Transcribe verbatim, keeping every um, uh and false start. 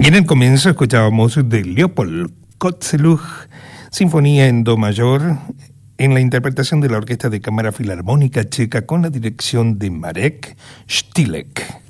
Y en el comienzo escuchábamos de Leopold Kozeluch, Sinfonía en Do mayor, en la interpretación de la Orquesta de Cámara Filarmónica Checa con la dirección de Marek Štílek.